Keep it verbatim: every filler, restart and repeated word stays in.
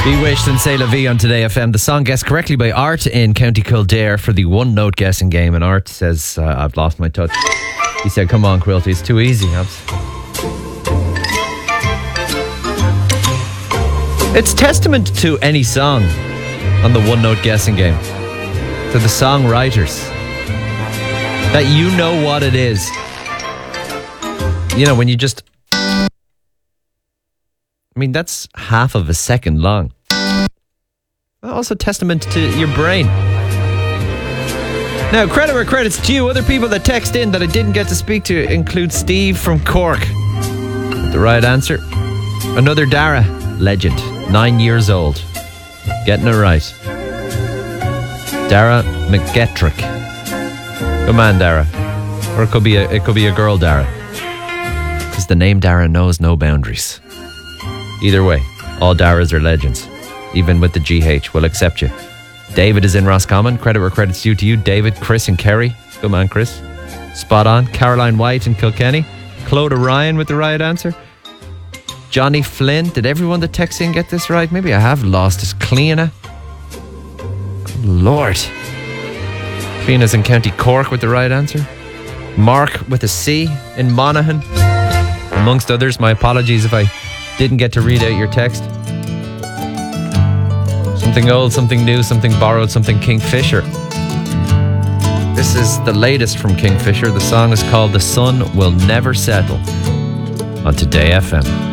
Bewitched and C'est La Vie on Today F M. The song guessed correctly by Art in County Kildare for the one note guessing game. And Art says, uh, I've lost my touch. He said, come on, Quilty, it's too easy. It's testament to any song on the one note guessing game, to the songwriters, that you know what it is. You know, when you just... I mean, that's half of a second long. Also testament to your brain. Now, credit where credit's due. Other people that text in that I didn't get to speak to include Steve from Cork. The right answer, another Dara legend, nine years old. Getting it right. Dara McGettrick. Good man, Dara. Or it could be a, it could be a girl, Dara. Because the name Dara knows no boundaries. Either way, all Daras are legends. Even with the G H, we'll accept you. David is in Roscommon. Credit where credit's due to you. David, Chris and Kerry. Good man, Chris. Spot on. Caroline White in Kilkenny. Claude Ryan with the right answer. Johnny Flynn. Did everyone that texts in get this right? Maybe I have lost this. Cleana. Good Lord. Cleana's in County Cork with the right answer. Mark with a C in Monaghan. Amongst others, my apologies if I didn't get to read out your text. Something old, something new, something borrowed, something Kingfisher. This is the latest from Kingfisher. The song is called The Sun Will Never Settle on Today F M.